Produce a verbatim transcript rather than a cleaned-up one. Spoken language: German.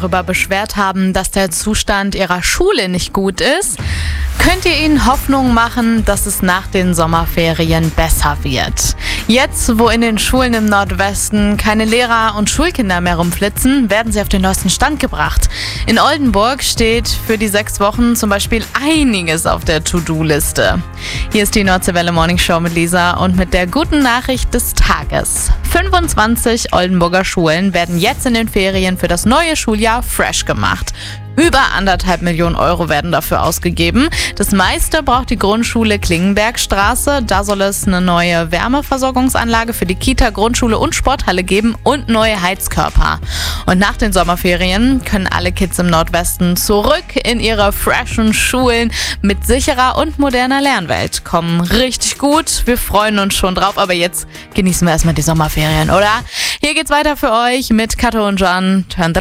darüber beschwert haben, dass der Zustand ihrer Schule nicht gut ist, könnt ihr ihnen Hoffnung machen, dass es nach den Sommerferien besser wird. Jetzt, wo in den Schulen im Nordwesten keine Lehrer und Schulkinder mehr rumflitzen, werden sie auf den neuesten Stand gebracht. In Oldenburg steht für die sechs Wochen zum Beispiel einiges auf der To-Do-Liste. Hier ist die Nordseewelle Morning Show mit Lisa und mit der guten Nachricht des Tages. fünfundzwanzig Oldenburger Schulen werden jetzt in den Ferien für das neue Schuljahr fresh gemacht. Über anderthalb Millionen Euro werden dafür ausgegeben. Das meiste braucht die Grundschule Klingenbergstraße. Da soll es eine neue Wärmeversorgungsanlage für die Kita, Grundschule und Sporthalle geben und neue Heizkörper. Und nach den Sommerferien können alle Kids im Nordwesten zurück in ihre freshen Schulen mit sicherer und moderner Lernwelt. Kommen richtig gut. Wir freuen uns schon drauf, aber jetzt genießen wir erstmal die Sommerferien, oder? Hier geht's weiter für euch mit Kato und John. Turn the